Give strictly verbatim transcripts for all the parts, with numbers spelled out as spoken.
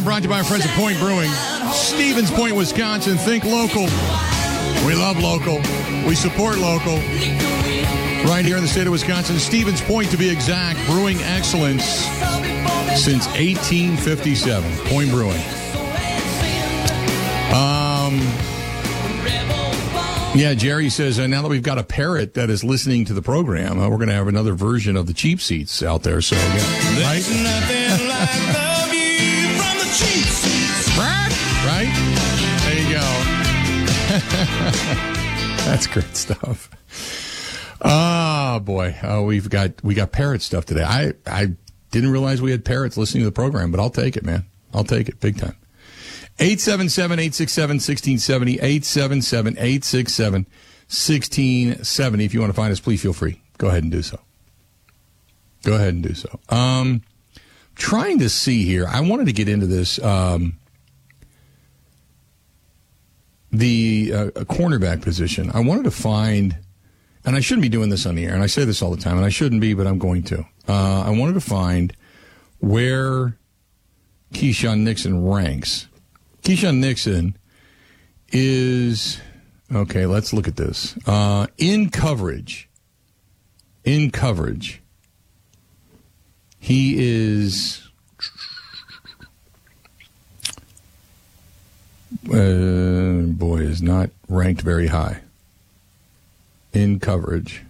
Brought to you by our friends at Point Brewing. Stevens Point, Wisconsin. Think local. We love local. We support local. Right here in the state of Wisconsin. Stevens Point, to be exact. Brewing excellence since eighteen fifty-seven. Point Brewing. Um, yeah, Jerry says, uh, now that we've got a parrot that is listening to the program, uh, we're going to have another version of the cheap seats out there. So, yeah. Right? There's nothing like love you from the cheap seats. Right? There you go. That's great stuff. Oh, boy. Oh, we've got we got parrot stuff today. I, I didn't realize we had parrots listening to the program, but I'll take it, man. I'll take it big time. eight seven seven, eight six seven, one six seven zero, eight seven seven, eight six seven, one six seven zero. If you want to find us, please feel free. Go ahead and do so. Go ahead and do so. Um, trying to see here. I wanted to get into this. Um, the uh, cornerback position. I wanted to find, and I shouldn't be doing this on the air, and I say this all the time, and I shouldn't be, but I'm going to. Uh, I wanted to find where Keisean Nixon ranks. Keisean Nixon is, okay, let's look at this. Uh, in coverage, in coverage, he is, uh, boy, is not ranked very high. In coverage.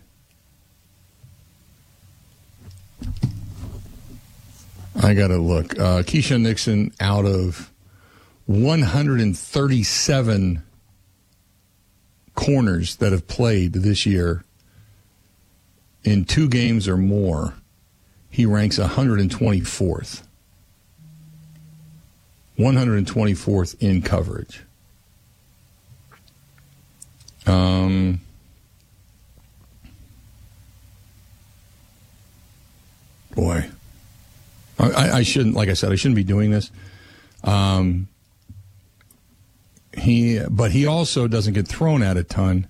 I got to look. Uh, Keisean Nixon out of one hundred thirty-seven corners that have played this year in two games or more, he ranks one hundred twenty-fourth. one hundred twenty-fourth in coverage. Um, boy. I, I shouldn't, like I said, I shouldn't be doing this. Um, he, but he also doesn't get thrown at a ton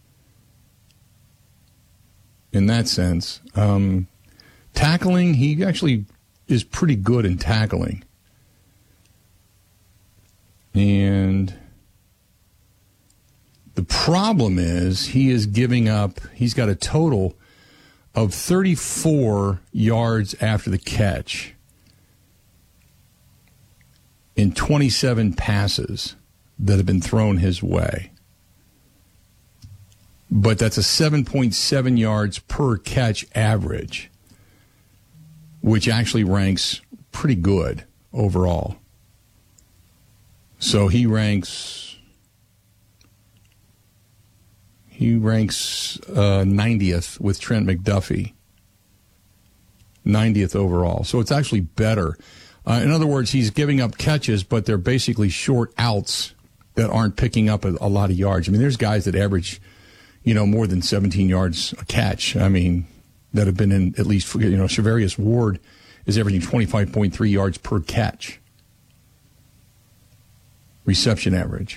in that sense. Um, tackling, he actually is pretty good in tackling. And the problem is he is giving up, he's got a total of thirty-four yards after the catch in twenty-seven passes that have been thrown his way. But that's a seven point seven yards per catch average, which actually ranks pretty good overall. So he ranks he ranks uh, ninetieth with Trent McDuffie. ninetieth overall. So it's actually better. Uh, in other words, he's giving up catches, but they're basically short outs that aren't picking up a, a lot of yards. I mean, there's guys that average, you know, more than seventeen yards a catch. I mean, that have been in at least, you know, Shavarius Ward is averaging twenty-five point three yards per catch. Reception average.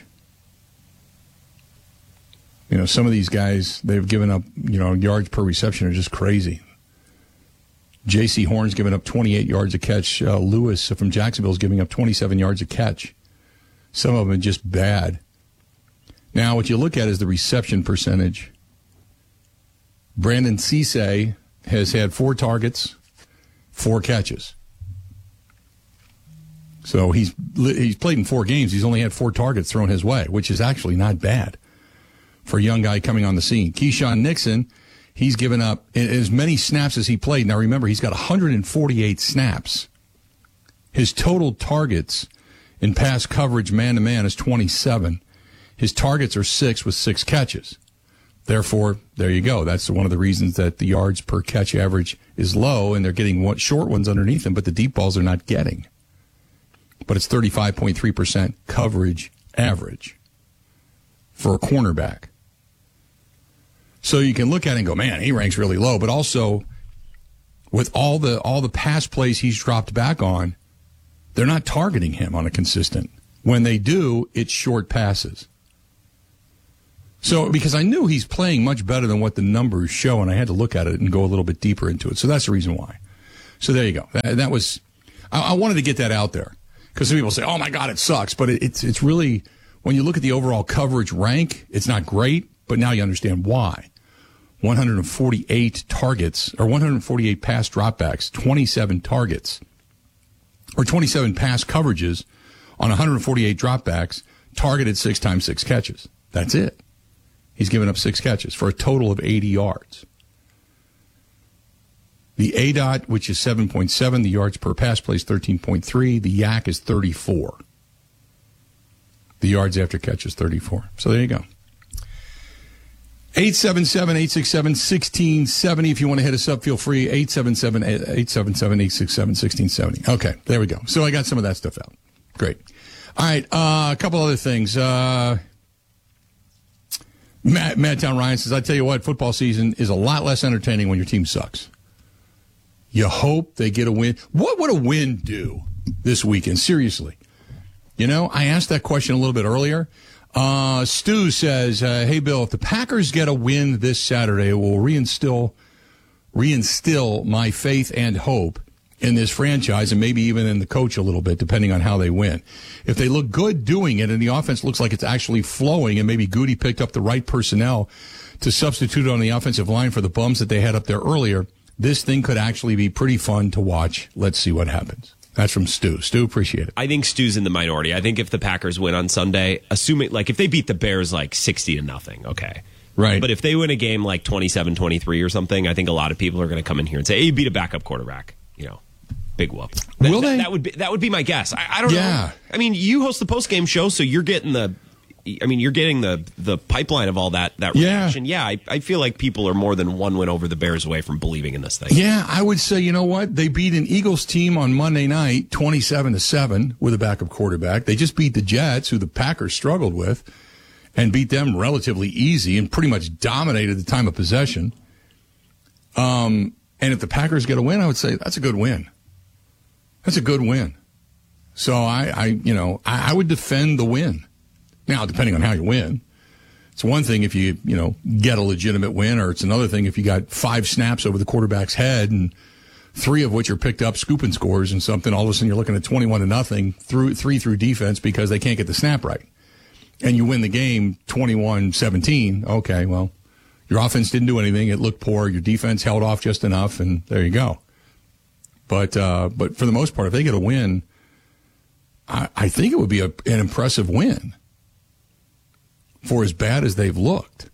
You know, some of these guys, they've given up, you know, yards per reception are just crazy. J C Horn's giving up twenty-eight yards a catch. Uh, Lewis from Jacksonville is giving up twenty-seven yards a catch. Some of them are just bad. Now, what you look at is the reception percentage. Brandon Cisse has had four targets, four catches. So he's he's played in four games. He's only had four targets thrown his way, which is actually not bad for a young guy coming on the scene. Keisean Nixon, he's given up as many snaps as he played. Now, remember, he's got one hundred forty-eight snaps. His total targets in pass coverage man-to-man is twenty-seven. His targets are six with six catches. Therefore, there you go. That's one of the reasons that the yards per catch average is low, and they're getting what, short ones underneath him, but the deep balls are not getting. But it's thirty-five point three percent coverage average for a cornerback. So you can look at it and go, man, he ranks really low. But also, with all the all the pass plays he's dropped back on, they're not targeting him on a consistent. When they do, it's short passes. So, because I knew he's playing much better than what the numbers show, and I had to look at it and go a little bit deeper into it. So that's the reason why. So there you go. That, that was, I, I wanted to get that out there. Because some people say, oh, my God, it sucks. But it, it's it's really, when you look at the overall coverage rank, it's not great, but now you understand why. one hundred forty-eight targets, or one hundred forty-eight pass dropbacks, twenty-seven targets, or twenty-seven pass coverages on one hundred forty-eight dropbacks, targeted six times six catches. That's it. He's given up six catches for a total of eighty yards. The A D O T, which is seven point seven, the yards per pass play is thirteen point three, the Y A C is thirty-four. The yards after catch is thirty-four. So there you go. eight seven seven, eight six seven, one six seven zero. If you want to hit us up, feel free. eight seven seven, eight seven seven, eight six seven, one six seven zero. Okay, there we go. So I got some of that stuff out. Great. All right, uh, a couple other things. Uh, Matt, Madtown Ryan says, I tell you what, football season is a lot less entertaining when your team sucks. You hope they get a win. What would a win do this weekend? Seriously. You know, I asked that question a little bit earlier. Uh, Stu says, uh, hey, Bill, if the Packers get a win this Saturday, it will reinstill, reinstill my faith and hope in this franchise and maybe even in the coach a little bit, depending on how they win. If they look good doing it and the offense looks like it's actually flowing and maybe Goody picked up the right personnel to substitute on the offensive line for the bums that they had up there earlier, this thing could actually be pretty fun to watch. Let's see what happens. That's from Stu. Stu, appreciate it. I think Stu's in the minority. I think if the Packers win on Sunday, assuming, like, if they beat the Bears like sixty to nothing, okay. Right. But if they win a game like twenty-seven twenty-three or something, I think a lot of people are going to come in here and say, hey, you beat a backup quarterback. You know, big whoop. That, Will they? That, that would be, that would be my guess. I, I don't yeah. know. I mean, you host the post-game show, so you're getting the, I mean, you're getting the, the pipeline of all that, that yeah. reaction. Yeah, I, I feel like people are more than one win over the Bears away from believing in this thing. Yeah, I would say, you know what? They beat an Eagles team on Monday night, twenty-seven to seven, with a backup quarterback. They just beat the Jets, who the Packers struggled with, and beat them relatively easy and pretty much dominated the time of possession. Um, and if the Packers get a win, I would say that's a good win. That's a good win. So I, I you know, I, I would defend the win. Now, depending on how you win, it's one thing if you, you know, get a legitimate win, or it's another thing if you got five snaps over the quarterback's head and three of which are picked up scooping scores and something. All of a sudden you're looking at twenty-one to nothing through three through defense because they can't get the snap right. And you win the game twenty-one seventeen. Okay, well, your offense didn't do anything. It looked poor. Your defense held off just enough, and there you go. But, uh, but for the most part, if they get a win, I, I think it would be a, an impressive win. For as bad as they've looked.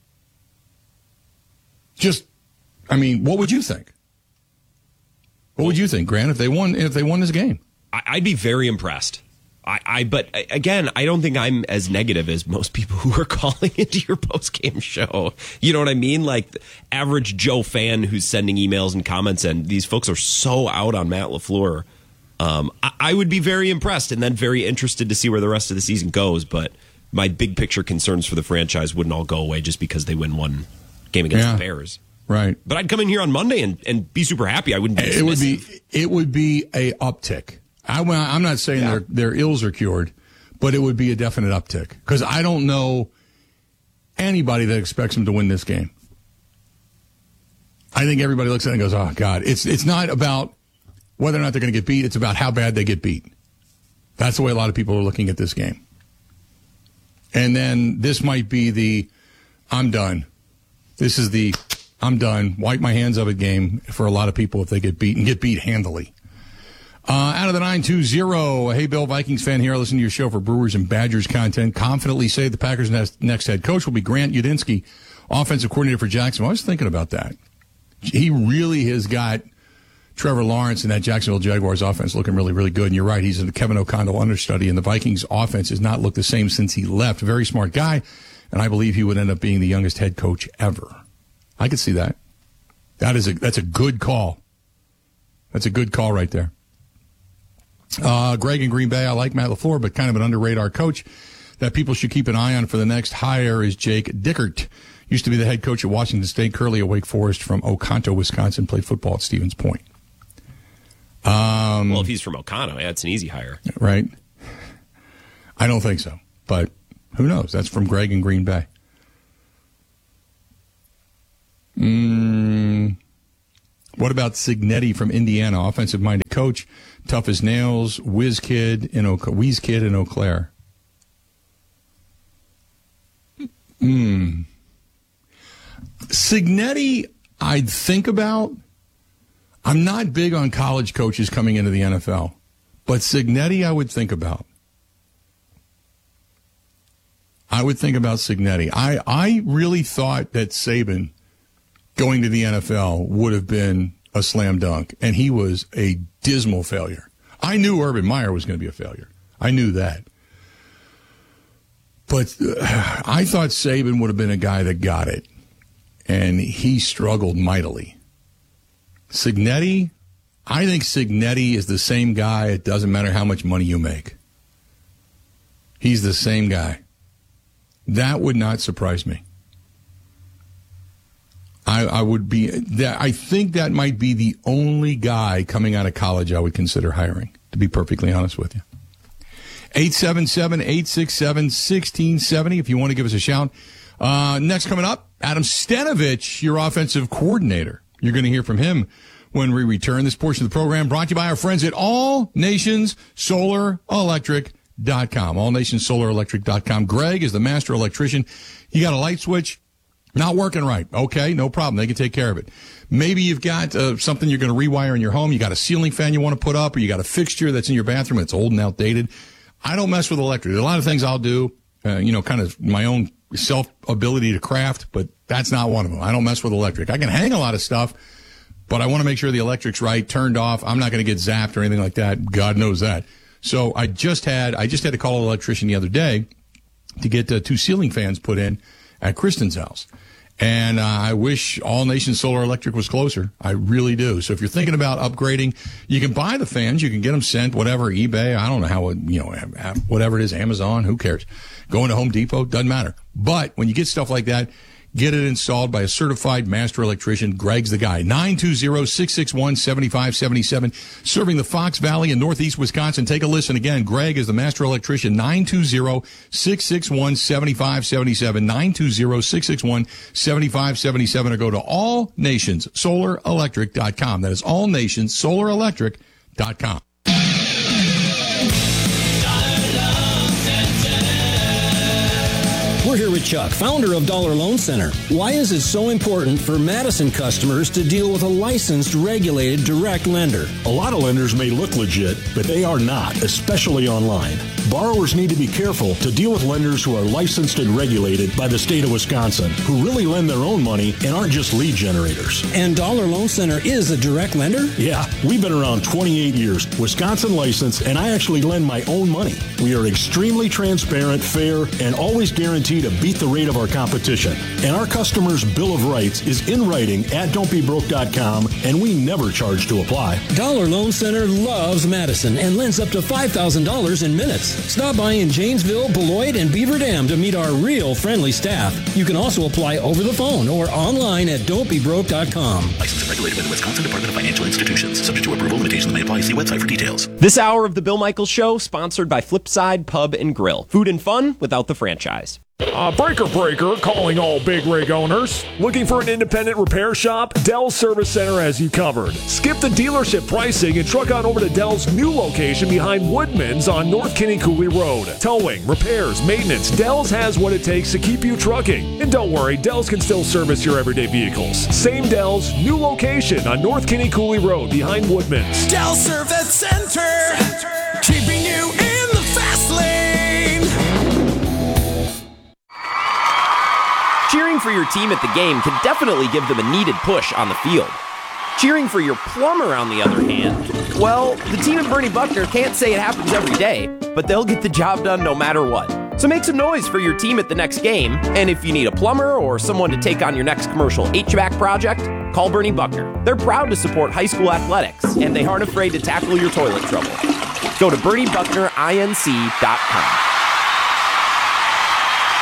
Just, I mean, what would you think? What would you think, Grant, if they won if they won this game? I'd be very impressed. I, I but again, I don't think I'm as negative as most people who are calling into your post-game show. You know what I mean? Like the average Joe fan who's sending emails and comments, and these folks are so out on Matt LaFleur. Um, I, I would be very impressed and then very interested to see where the rest of the season goes, but my big picture concerns for the franchise wouldn't all go away just because they win one game against yeah, the Bears. Right. But I'd come in here on Monday and, and be super happy. I wouldn't be It would be it would be a uptick. I, I'm not saying yeah. their their ills are cured, but it would be a definite uptick because I don't know anybody that expects them to win this game. I think everybody looks at it and goes, "Oh God!" It's it's not about whether or not they're going to get beat. It's about how bad they get beat. That's the way a lot of people are looking at this game. And then this might be the I'm done. This is the I'm done. Wipe my hands of it game for a lot of people if they get beat and get beat handily. Uh, out of the nine two zero, hey, Bill, Vikings fan here. Listen to your show for Brewers and Badgers content. Confidently say the Packers' next, next head coach will be Grant Udinski, offensive coordinator for Jacksonville. I was thinking about that. He really has got Trevor Lawrence and that Jacksonville Jaguars offense looking really, really good. And you're right, he's a Kevin O'Connell understudy, and the Vikings offense has not looked the same since he left. Very smart guy, and I believe he would end up being the youngest head coach ever. I could see that. That is a that's a good call. That's a good call right there. Uh, Greg in Green Bay, I like Matt LaFleur, but kind of an under-radar coach that people should keep an eye on for the next hire is Jake Dickert. Used to be the head coach at Washington State, currently at Wake Forest, from Oconto, Wisconsin, played football at Stevens Point. Um, well, if he's from Oconto, yeah, it's an easy hire. Right? I don't think so, but who knows? That's from Greg in Green Bay. Mm, What about Cignetti from Indiana, offensive-minded coach, tough as nails, whiz kid in Eau, whiz kid in Eau Claire? Hmm. Cignetti, I'd think about. I'm not big on college coaches coming into the N F L, but Cignetti I would think about. I would think about Cignetti. I, I really thought that Saban going to the N F L would have been a slam dunk, and he was a dismal failure. I knew Urban Meyer was going to be a failure. I knew that. But uh, I thought Saban would have been a guy that got it, and he struggled mightily. Cignetti, I think Cignetti is the same guy. It doesn't matter how much money you make. He's the same guy. That would not surprise me. I, I would be that. I think that might be the only guy coming out of college I would consider hiring, to be perfectly honest with you. eight seven seven, eight six seven, one six seven zero if you want to give us a shout. Uh, next coming up, Adam Stenavich, your offensive coordinator. You're going to hear from him when we return. This portion of the program brought to you by our friends at All Nations Solar Electric dot com. All Nations Solar Electric dot com. Greg is the master electrician. You got a light switch not working right. Okay, no problem. They can take care of it. Maybe you've got uh, something you're going to rewire in your home. You got a ceiling fan you want to put up, or you got a fixture that's in your bathroom that's old and outdated. I don't mess with electric. There's a lot of things I'll do, uh, you know, kind of my own self ability to craft, but that's not one of them. I don't mess with electric. I can hang a lot of stuff, but I want to make sure the electric's right, turned off. I'm not going to get zapped or anything like that. God knows that. So I just had, I just had to call an electrician the other day to get uh, two ceiling fans put in at Kristen's house. And uh, I wish All Nations Solar Electric was closer. I really do. So if you're thinking about upgrading, you can buy the fans. You can get them sent, whatever, eBay. I don't know how, it, you know, whatever it is, Amazon, who cares? Going to Home Depot, doesn't matter. But when you get stuff like that, get it installed by a certified master electrician. Greg's the guy. nine two zero, six six one, seven five seven seven. Serving the Fox Valley in northeast Wisconsin. Take a listen again. Greg is the master electrician. nine two zero, six six one, seven five seven seven. nine two zero, six six one, seven five seven seven. Or go to all nations solar electric dot com. That is all nations solar electric dot com. We're here with Chuck, founder of Dollar Loan Center. Why is it so important for Madison customers to deal with a licensed, regulated, direct lender? A lot of lenders may look legit, but they are not, especially online. Borrowers need to be careful to deal with lenders who are licensed and regulated by the state of Wisconsin, who really lend their own money and aren't just lead generators. And Dollar Loan Center is a direct lender? Yeah, we've been around twenty-eight years, Wisconsin licensed, and I actually lend my own money. We are extremely transparent, fair, and always guarantee to beat the rate of our competition. And our customers' Bill of Rights is in writing at don't be broke dot com, and we never charge to apply. Dollar Loan Center loves Madison and lends up to five thousand dollars in minutes. Stop by in Janesville, Beloit, and Beaver Dam to meet our real friendly staff. You can also apply over the phone or online at don't be broke dot com. Licensed and regulated by the Wisconsin Department of Financial Institutions. Subject to approval, limitations may apply. See website for details. This hour of the Bill Michaels Show, sponsored by Flipside Pub and Grill. Food and fun without the franchise. Uh, breaker Breaker, calling all big rig owners. Looking for an independent repair shop? Dell Service Center has you covered. Skip the dealership pricing and truck on over to Dell's new location behind Woodman's on North Kinney Cooley Road. Towing, repairs, maintenance, Dell's has what it takes to keep you trucking. And don't worry, Dell's can still service your everyday vehicles. Same Dell's, new location on North Kinney Cooley Road behind Woodman's. Dell Service Center, Center. Keeping you in the fast lane. Cheering for your team at the game can definitely give them a needed push on the field. Cheering for your plumber, on the other hand, well, the team at Bernie Buckner can't say it happens every day, but they'll get the job done no matter what. So make some noise for your team at the next game, and if you need a plumber or someone to take on your next commercial H V A C project, call Bernie Buckner. They're proud to support high school athletics, and they aren't afraid to tackle your toilet trouble. Go to bernie buckner inc dot com.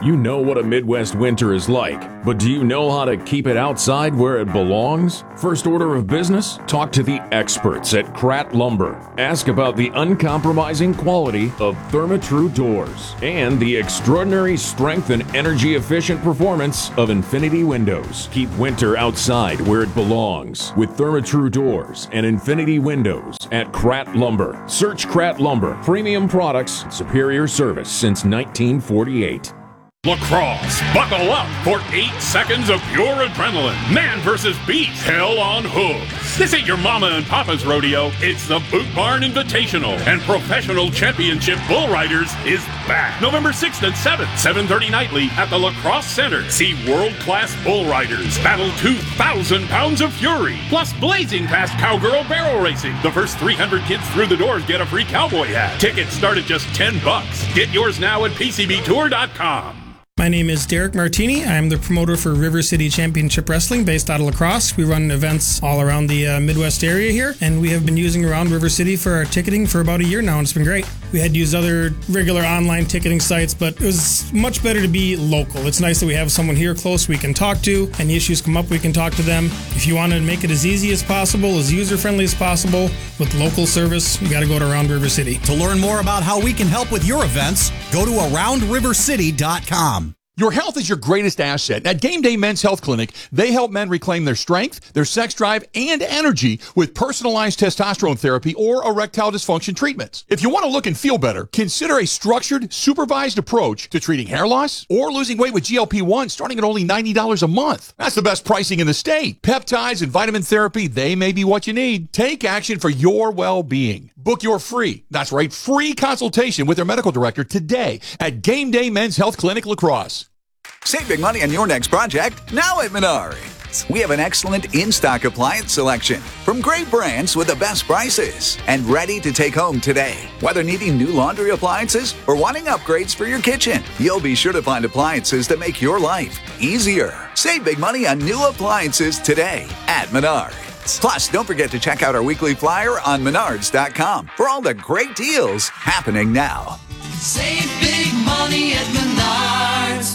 You know what a Midwest winter is like, but do you know how to keep it outside where it belongs? First order of business? Talk to the experts at Kratt Lumber. Ask about the uncompromising quality of Therma-Tru doors and the extraordinary strength and energy-efficient performance of Infinity windows. Keep winter outside where it belongs with Therma-Tru doors and Infinity windows at Kratt Lumber. Search Kratt Lumber. Premium products, superior service since nineteen forty-eight. Lacrosse, buckle up for eight seconds of pure adrenaline. Man versus beast, hell on hooves. This ain't your mama and papa's rodeo. It's the Boot Barn Invitational, and Professional Championship Bull Riders is back. November sixth and seventh, seven thirty nightly at the Lacrosse Center. See world-class bull riders battle two thousand pounds of fury, plus blazing past cowgirl barrel racing. The first three hundred kids through the doors get a free cowboy hat. Tickets start at just ten bucks. Get yours now at P C B tour dot com. My name is Derek Martini. I'm the promoter for River City Championship Wrestling based out of La Crosse. We run events all around the uh, Midwest area here, and we have been using Around River City for our ticketing for about a year now, and it's been great. We had used other regular online ticketing sites, but it was much better to be local. It's nice that we have someone here close we can talk to. Any issues come up, we can talk to them. If you want to make it as easy as possible, as user-friendly as possible, with local service, you got to go to Around River City. To learn more about how we can help with your events, go to around river city dot com. Your health is your greatest asset. At Game Day Men's Health Clinic, they help men reclaim their strength, their sex drive, and energy with personalized testosterone therapy or erectile dysfunction treatments. If you want to look and feel better, consider a structured, supervised approach to treating hair loss or losing weight with G L P one starting at only ninety dollars a month. That's the best pricing in the state. Peptides and vitamin therapy, they may be what you need. Take action for your well-being. Book your free, that's right, free consultation with their medical director today at Game Day Men's Health Clinic La Crosse. Save big money on your next project now at Menards. We have an excellent in-stock appliance selection from great brands with the best prices and ready to take home today. Whether needing new laundry appliances or wanting upgrades for your kitchen, you'll be sure to find appliances that make your life easier. Save big money on new appliances today at Menards. Plus, don't forget to check out our weekly flyer on menards dot com for all the great deals happening now. Save big money at Menards.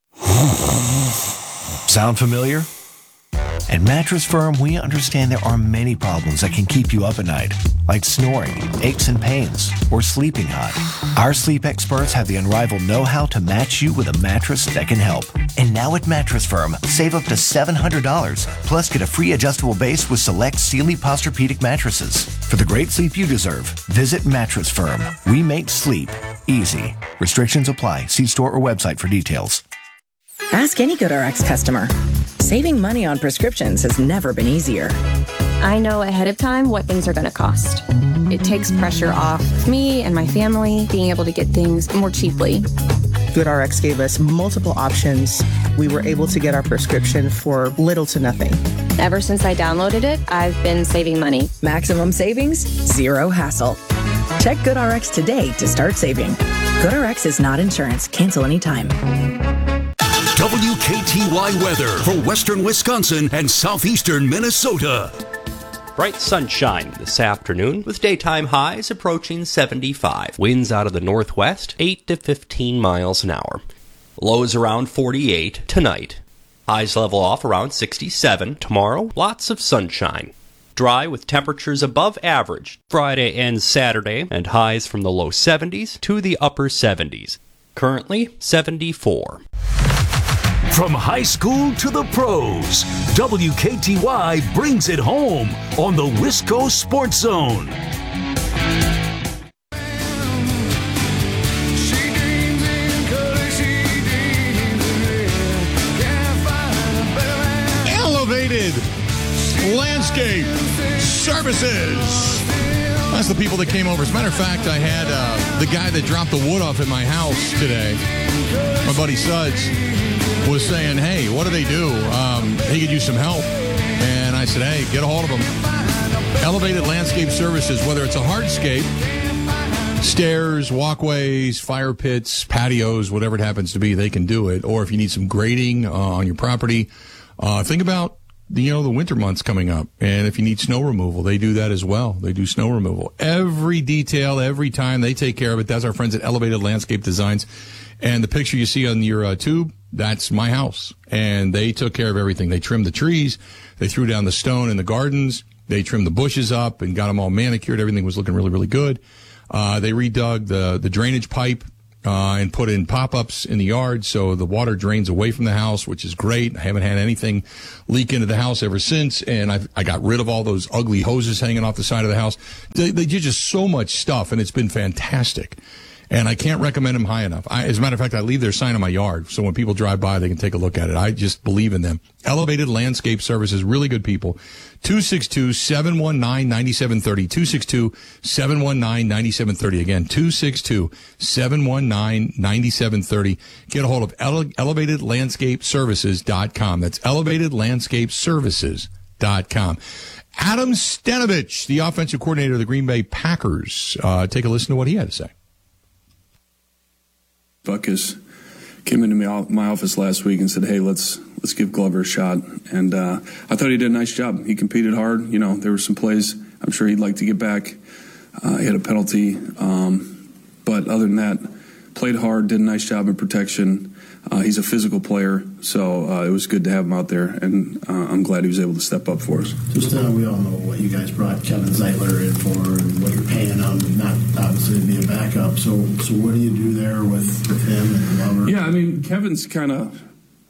Sound familiar? At Mattress Firm, we understand there are many problems that can keep you up at night, like snoring, aches and pains, or sleeping hot. Our sleep experts have the unrivaled know-how to match you with a mattress that can help. And now at Mattress Firm, save up to seven hundred dollars, plus get a free adjustable base with select Sealy Posturepedic mattresses. For the great sleep you deserve, visit Mattress Firm. We make sleep easy. Restrictions apply. See store or website for details. Ask any GoodRx customer. Saving money on prescriptions has never been easier. I know ahead of time what things are going to cost. It takes pressure off me and my family being able to get things more cheaply. GoodRx gave us multiple options. We were able to get our prescription for little to nothing. Ever since I downloaded it, I've been saving money. Maximum savings, zero hassle. Check GoodRx today to start saving. GoodRx is not insurance. Cancel anytime. W K T Y weather for western Wisconsin and southeastern Minnesota. Bright sunshine this afternoon with daytime highs approaching seventy-five. Winds out of the northwest, eight to fifteen miles an hour. Lows around forty-eight tonight. Highs level off around sixty-seven tomorrow. Lots of sunshine. Dry with temperatures above average Friday and Saturday, and highs from the low seventies to the upper seventies. Currently seventy-four. From high school to the pros, W K T Y brings it home on the Wisco Sports Zone. Elevated Landscape Services. That's the people that came over. As a matter of fact, I had uh, the guy that dropped the wood off at my house today, my buddy Suds, was saying, hey, what do they do? Um, he could use some help. And I said, hey, get a hold of them. Elevated Landscape Services, whether it's a hardscape, stairs, walkways, fire pits, patios, whatever it happens to be, they can do it. Or if you need some grading uh, on your property, uh, think about the, you know, the winter months coming up. And if you need snow removal, they do that as well. They do snow removal. Every detail, every time, they take care of it. That's our friends at Elevated Landscape Designs. And the picture you see on your uh, tube, that's my house. And they took care of everything. They trimmed the trees. They threw down the stone in the gardens. They trimmed the bushes up and got them all manicured. Everything was looking really, really good. Uh, they redug the, the drainage pipe. Uh, and put in pop-ups in the yard so the water drains away from the house, which is great. I haven't had anything leak into the house ever since, and I've, I got rid of all those ugly hoses hanging off the side of the house. They, they did just so much stuff, and it's been fantastic. And I can't recommend them high enough. I, as a matter of fact, I leave their sign in my yard, so when people drive by, they can take a look at it. I just believe in them. Elevated Landscape Services, really good people. two six two, seven one nine, nine seven three zero. two six two, seven one nine, nine seven three zero. Again, two six two, seven one nine, nine seven three zero. Get a hold of ele- elevated landscape services dot com. That's elevated landscape services dot com. Adam Stenavich, the offensive coordinator of the Green Bay Packers. Uh, take a listen to what he had to say. Butkus came into my, my office last week and said, hey, let's let's give Glover a shot. And uh, I thought he did a nice job. He competed hard. You know, there were some plays I'm sure he'd like to get back. Uh, he had a penalty. Um, but other than that, played hard, did a nice job in protection. Uh, he's a physical player, so uh, it was good to have him out there, and uh, I'm glad he was able to step up for us. Just uh, we all know what you guys brought Kevin Zeitler in for and what you're paying him, not obviously to be a backup. So so what do you do there with, with him and Glover? Yeah, I mean, Kevin's kind of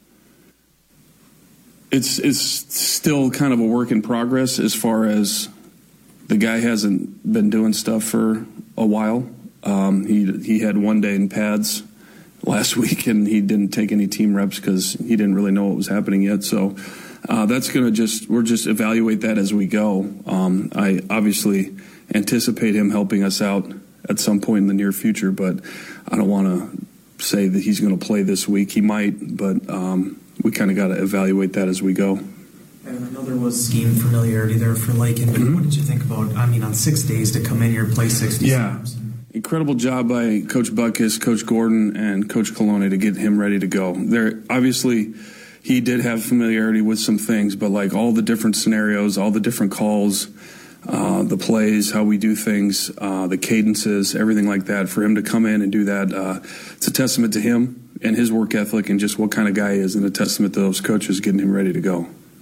it's, it's still kind of a work in progress as far as the guy hasn't been doing stuff for a while. Um, he he had one day in pads last week, and he didn't take any team reps because he didn't really know what was happening yet. So uh, that's going to just, we'll just evaluate that as we go. Um, I obviously anticipate him helping us out at some point in the near future, but I don't want to say that he's going to play this week. He might, but um, we kind of got to evaluate that as we go. And I know there was scheme familiarity there for Lakin, but mm-hmm. what did you think about, I mean, on six days to come in here and play sixty yeah. snaps? Incredible job by Coach Butkus, Coach Gordon, and Coach Colonna to get him ready to go. There, obviously, he did have familiarity with some things, but like all the different scenarios, all the different calls, uh, the plays, how we do things, uh, the cadences, everything like that, for him to come in and do that, uh, it's a testament to him and his work ethic and just what kind of guy he is, and a testament to those coaches getting him ready to go.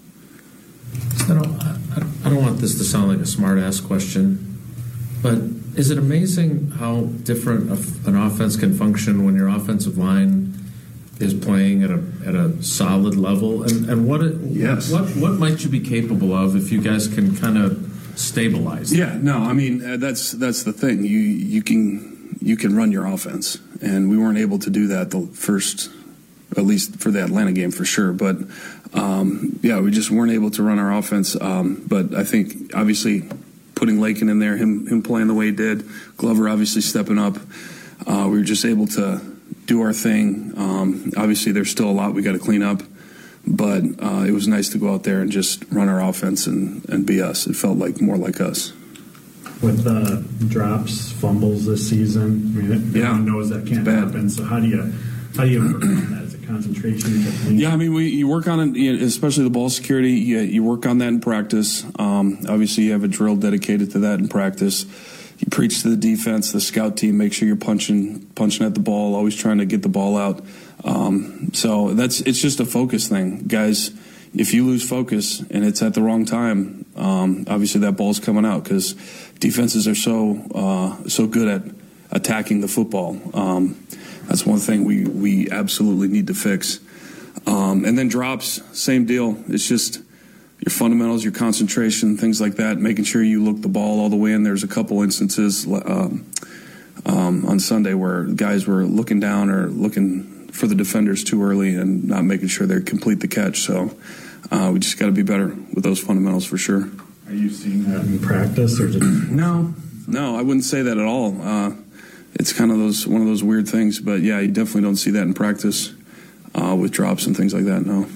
I don't, I don't want this to sound like a smart-ass question, but is it amazing how different an offense can function when your offensive line is playing at a at a solid level? And and what it, yes. what what might you be capable of if you guys can kind of stabilize that? Yeah, no, I mean uh, that's that's the thing. You you can you can run your offense, and we weren't able to do that the first, at least for the Atlanta game for sure. But um, yeah, we just weren't able to run our offense. Um, but I think obviously, putting Lakin in there, him him playing the way he did, Glover obviously stepping up. Uh, we were just able to do our thing. Um, obviously, there's still a lot we got to clean up, but uh, it was nice to go out there and just run our offense and, and be us. It felt like more like us. With uh, drops, fumbles this season, I mean, everyone yeah. knows that can't happen. So how do you how do you overcome that? Is it concentration? Yeah, I mean, we you work on it, you know, especially the ball security. You, you work on that in practice. Um, obviously, you have a drill dedicated to that in practice. You preach to the defense, the scout team. Make sure you're punching punching at the ball, always trying to get the ball out. Um, so that's it's just a focus thing, guys. If you lose focus and it's at the wrong time, um, obviously that ball's coming out because defenses are so uh, so good at attacking the football. Um, That's one thing we, we absolutely need to fix. Um, and then drops, same deal. It's just your fundamentals, your concentration, things like that, making sure you look the ball all the way in. There's a couple instances um, um, on Sunday where guys were looking down or looking for the defenders too early and not making sure they complete the catch. So uh, we just got to be better with those fundamentals for sure. Are you seeing that in practice? or just- No, no, I wouldn't say that at all. Uh, It's kind of those one of those weird things, but yeah, you definitely don't see that in practice uh, with drops and things like that. No.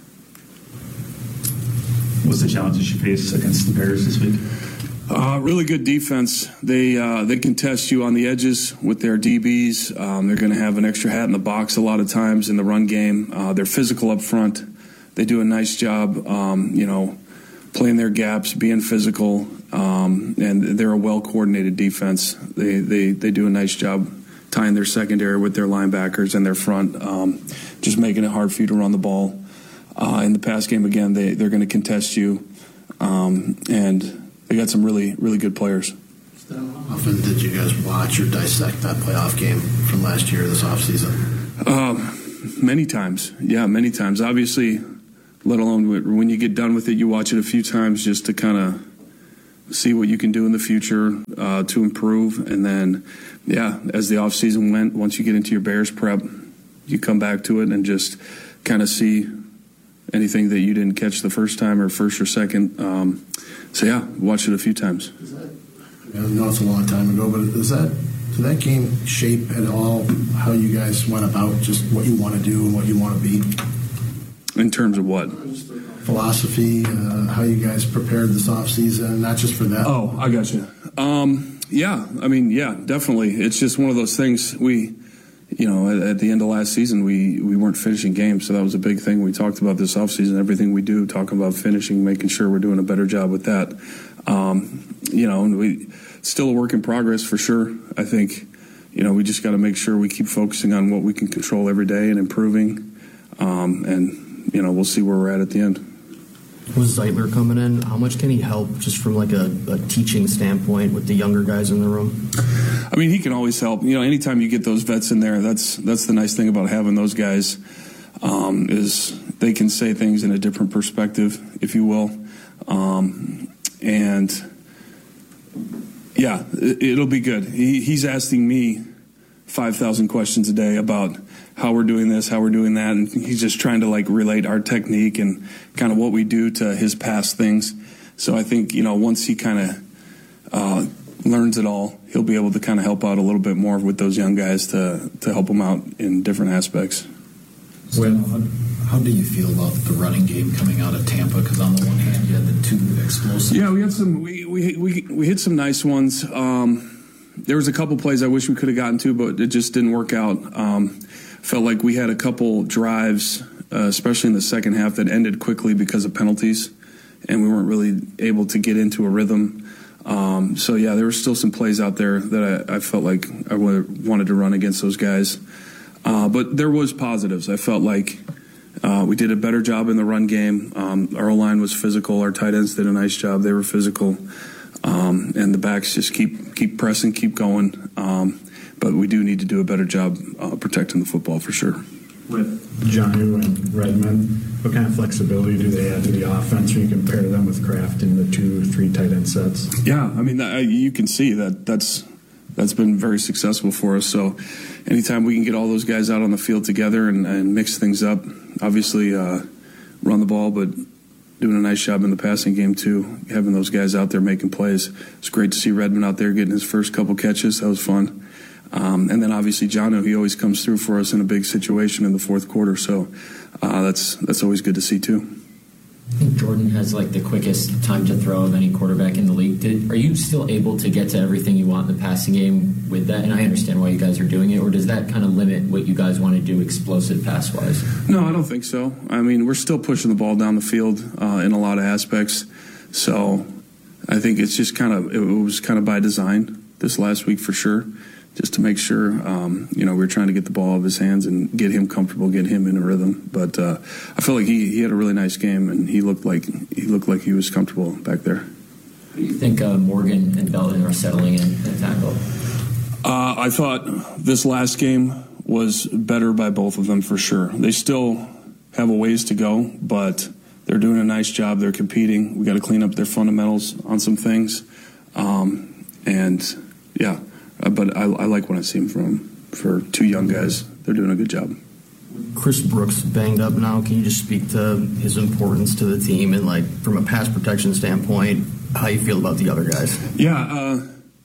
What's the challenges you face against the Bears this week? Uh, really good defense. They uh, they can test you on the edges with their D Bs. Um, they're going to have an extra hat in the box a lot of times in the run game. Uh, they're physical up front. They do a nice job, um, you know, playing their gaps, being physical. Um, and they're a well-coordinated defense. They, they they do a nice job tying their secondary with their linebackers and their front, um, just making it hard for you to run the ball. Uh, in the pass game, again, they, they're going to contest you, um, and they got some really, really good players. How often did you guys watch or dissect that playoff game from last year, this offseason? Um, many times. Yeah, many times. Obviously, let alone when you get done with it, you watch it a few times just to kind of see what you can do in the future uh, to improve. And then, yeah, as the offseason went, once you get into your Bears prep, you come back to it and just kind of see anything that you didn't catch the first time or first or second. Um, so, yeah, watch it a few times. I know it's a long time ago, but does that did that game shape at all how you guys went about just what you want to do and what you want to be? In terms of what? Philosophy, uh, how you guys prepared this offseason, not just for that. Oh, I got you. Um, yeah, I mean, yeah, definitely. It's just one of those things. We, you know, at, at the end of last season, we, we weren't finishing games, so that was a big thing. We talked about this offseason, everything we do, talking about finishing, making sure we're doing a better job with that. Um, you know, and we still a work in progress for sure. I think, you know, we just got to make sure we keep focusing on what we can control every day and improving. Um, and, you know, we'll see where we're at at the end. With Zeitler coming in, how much can he help just from like a, a teaching standpoint with the younger guys in the room? I mean, he can always help. You know, anytime you get those vets in there, that's that's the nice thing about having those guys um, is they can say things in a different perspective, if you will. Um, and, yeah, it, it'll be good. He, he's asking me five thousand questions a day about how we're doing this, how we're doing that, and he's just trying to like relate our technique and kind of what we do to his past things. So I think, you know, once he kind of uh, learns it all, he'll be able to kind of help out a little bit more with those young guys to to help them out in different aspects. When, how do you feel about the running game coming out of Tampa? Because on the one hand, you had the two explosive. Yeah, we had some. We we we, we hit some nice ones. Um, there was a couple plays I wish we could have gotten to, but it just didn't work out. Um, felt like we had a couple drives, uh, especially in the second half, that ended quickly because of penalties, and we weren't really able to get into a rhythm. Um, so yeah, there were still some plays out there that I, I felt like I wanted to run against those guys. Uh, but there was positives. I felt like uh, we did a better job in the run game. Um, our O-line was physical. Our tight ends did a nice job. They were physical. Um, and the backs just keep keep pressing, keep going. Um, but we do need to do a better job uh, protecting the football for sure. With Jonnu and Redmond, what kind of flexibility do they add to the offense when you compare them with Kraft in the two, three tight end sets? Yeah, I mean, that, you can see that that's that's been very successful for us. So anytime we can get all those guys out on the field together and, and mix things up, obviously uh, run the ball, but doing a nice job in the passing game too, having those guys out there making plays. It's great to see Redmond out there getting his first couple catches. That was fun. Um, and then obviously Jonnu, he always comes through for us in a big situation in the fourth quarter. So uh, that's that's always good to see too. I think Jordan has like the quickest time to throw of any quarterback in the league. Did, are you still able to get to everything you want in the passing game with that? And I understand why you guys are doing it, or does that kind of limit what you guys want to do explosive pass-wise? No, I don't think so. I mean, we're still pushing the ball down the field uh, in a lot of aspects. So I think it's just kind of, it was kind of by design this last week for sure, just to make sure, um, you know, we were trying to get the ball out of his hands and get him comfortable, get him in a rhythm. But uh, I feel like he, he had a really nice game, and he looked like he looked like he was comfortable back there. How do you think uh, Morgan and Belton are settling in at tackle? Uh, I thought this last game was better by both of them for sure. They still have a ways to go, but they're doing a nice job. They're competing. We got to clean up their fundamentals on some things, um, and yeah. Uh, but I, I like when I see them from for two young guys. They're doing a good job. Chris Brooks banged up now. Can you just speak to his importance to the team and, like, from a pass protection standpoint, how you feel about the other guys? Yeah, uh,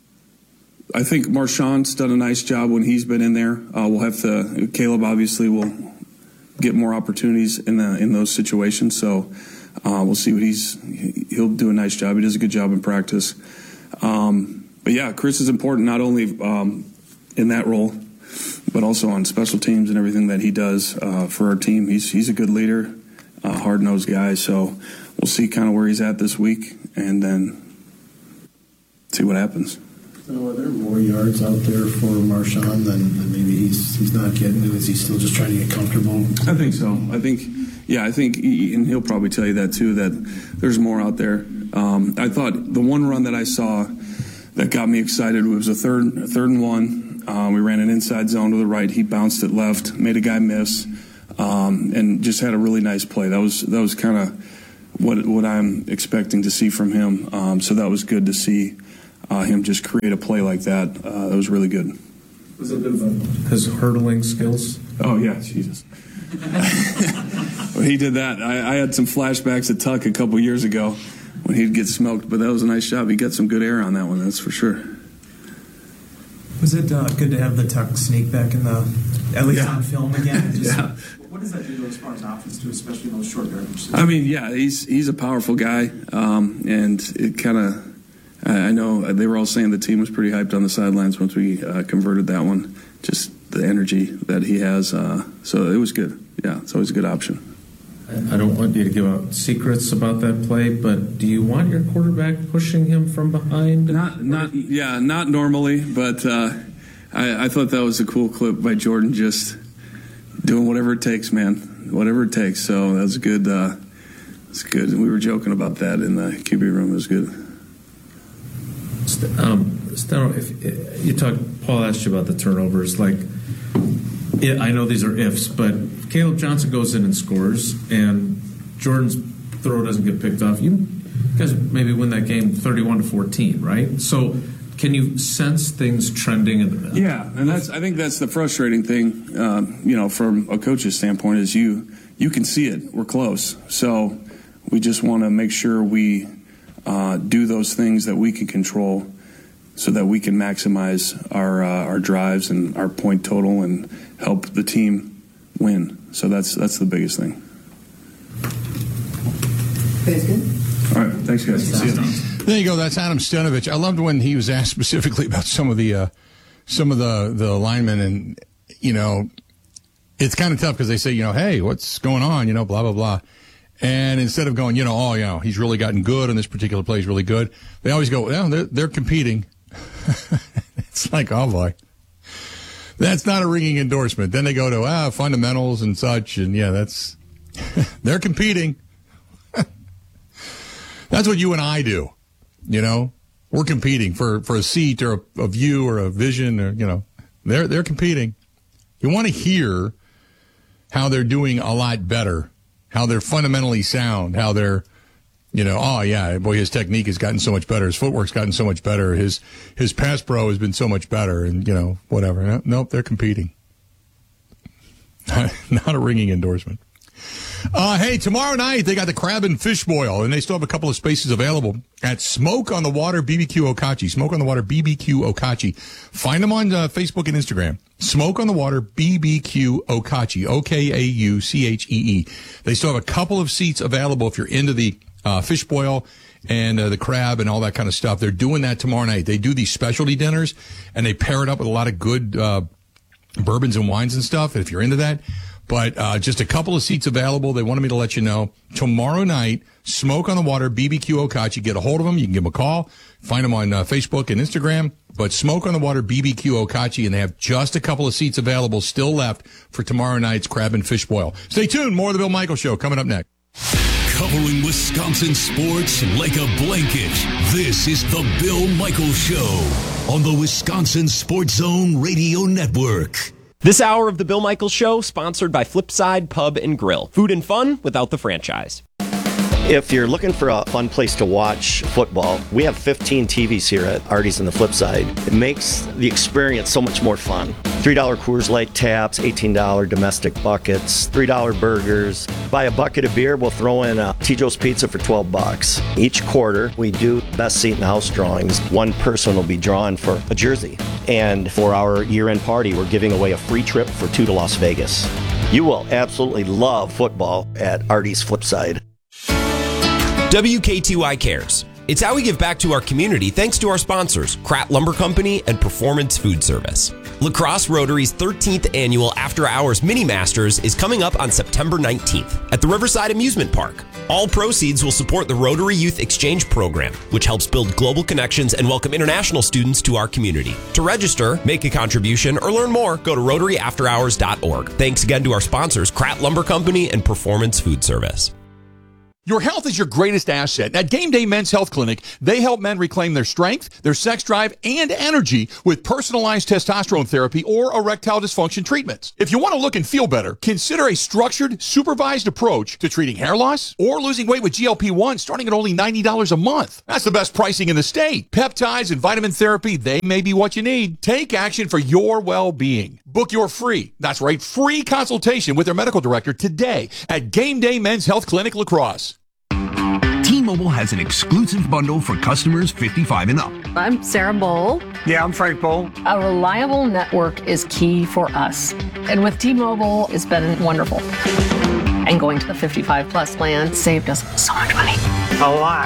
I think Marshawn's done a nice job when he's been in there. Uh, we'll have to. Caleb obviously will get more opportunities in the in those situations. So uh, we'll see what he's. He'll do a nice job. He does a good job in practice. Um, But, yeah, Chris is important not only um, in that role, but also on special teams and everything that he does uh, for our team. He's he's a good leader, uh, hard-nosed guy. So we'll see kind of where he's at this week and then see what happens. So are there more yards out there for Marshawn than, than maybe he's he's not getting? Is he still just trying to get comfortable? I think so. I think, yeah, I think, he, and he'll probably tell you that too, that there's more out there. Um, I thought the one run that I saw that got me excited was a third, a third and one. Uh, we ran an inside zone to the right. He bounced it left, made a guy miss, um, and just had a really nice play. That was that was kind of what what I'm expecting to see from him. Um, so that was good to see uh, him just create a play like that. Uh, that was really good. Was it a bit of a, his hurdling skills? Oh yeah, Jesus. When he did that, I, I had some flashbacks at Tuck a couple years ago when he'd get smoked, but that was a nice shot. He got some good air on that one, that's for sure. Was it uh, good to have the Tuck sneak back in the, at least Yeah. on film again? Just, Yeah. What does that do to as far as offense too, especially in those short yardage? I mean, yeah, he's he's a powerful guy, um, and it kind of. I know they were all saying the team was pretty hyped on the sidelines once we uh, converted that one. Just the energy that he has, uh, so it was good. Yeah, it's always a good option. I don't want you to give out secrets about that play, but do you want your quarterback pushing him from behind? Not, not, yeah, not normally, but uh, I, I thought that was a cool clip by Jordan, just doing whatever it takes, man, whatever it takes. So that was good. Uh, it's good. We were joking about that in the Q B room. It was good. Um, Steno, if you talk, Paul asked you about the turnovers. Like, yeah, I know these are ifs, but if Caleb Johnson goes in and scores, and Jordan's throw doesn't get picked off, you guys maybe win that game thirty-one to fourteen, right? So, can you sense things trending in the Yeah, and that's I think that's the frustrating thing, um, you know, from a coach's standpoint, is you you can see it. We're close, so we just want to make sure we uh, do those things that we can control, so that we can maximize our uh, our drives and our point total and help the team win. So that's that's the biggest thing. That's good. All right, thanks guys. See you. There you go. That's Adam Stenovich. I loved when he was asked specifically about some of the uh, some of the the linemen, and you know, it's kind of tough because they say, you know, hey, what's going on? You know, blah blah blah. And instead of going, you know, oh, you know, he's really gotten good and this particular play is really good, they always go, well, they're, they're competing. It's like, oh boy, that's not a ringing endorsement. Then they go to ah fundamentals and such, and yeah, that's they're competing. That's what you and I do. You know, we're competing for, for a seat or a, a view or a vision, or you know, they're they're competing. You want to hear how they're doing a lot better, how they're fundamentally sound, how they're, you know, oh yeah, boy, his technique has gotten so much better, his footwork's gotten so much better, his his pass pro has been so much better, and you know, whatever. Nope, they're competing. Not a ringing endorsement. Uh, hey, tomorrow night they got the crab and fish boil, and they still have a couple of spaces available at Smoke on the Water B B Q Okachi. Smoke on the Water B B Q Okachi. Find them on uh, Facebook and Instagram. Smoke on the Water B B Q Okachi. O K A U C H E E. They still have a couple of seats available if you're into the uh, fish boil and uh, the crab and all that kind of stuff. They're doing that tomorrow night. They do these specialty dinners, and they pair it up with a lot of good uh, bourbons and wines and stuff, if you're into that. But uh, just a couple of seats available. They wanted me to let you know. Tomorrow night, Smoke on the Water, B B Q Okachi. Get a hold of them. You can give them a call. Find them on uh, Facebook and Instagram. But Smoke on the Water, B B Q Okachi, and they have just a couple of seats available still left for tomorrow night's crab and fish boil. Stay tuned. More of the Bill Michaels Show coming up next. Covering Wisconsin sports like a blanket. This is the Bill Michaels Show on the Wisconsin Sports Zone Radio Network. This hour of the Bill Michaels Show, sponsored by Flipside Pub and Grill. Food and fun without the franchise. If you're looking for a fun place to watch football, we have fifteen T Vs here at Artie's in the Flipside. It makes the experience so much more fun. three dollar Coors Light taps, eighteen dollar domestic buckets, three dollar burgers. Buy a bucket of beer, we'll throw in a T. Joe's Pizza for twelve bucks. Each quarter, we do best seat in the house drawings. One person will be drawn for a jersey. And for our year-end party, we're giving away a free trip for two to Las Vegas. You will absolutely love football at Artie's Flipside. W K T Y Cares. It's how we give back to our community thanks to our sponsors, Kratt Lumber Company and Performance Food Service. La Crosse Rotary's thirteenth annual After Hours Mini Masters is coming up on September nineteenth at the Riverside Amusement Park. All proceeds will support the Rotary Youth Exchange Program, which helps build global connections and welcome international students to our community. To register, make a contribution, or learn more, go to rotary after hours dot org. Thanks again to our sponsors, Kratt Lumber Company and Performance Food Service. Your health is your greatest asset. At Game Day Men's Health Clinic, they help men reclaim their strength, their sex drive, and energy with personalized testosterone therapy or erectile dysfunction treatments. If you want to look and feel better, consider a structured, supervised approach to treating hair loss or losing weight with G L P one starting at only ninety dollars a month. That's the best pricing in the state. Peptides and vitamin therapy, they may be what you need. Take action for your well-being. Book your free, that's right, free consultation with their medical director today at Game Day Men's Health Clinic La Crosse. T-Mobile has an exclusive bundle for customers fifty-five and up. I'm Sarah Bowl. Yeah, I'm Frank Bowl. A reliable network is key for us. And with T-Mobile, it's been wonderful. And going to the fifty-five plus plan saved us so much money. A lot.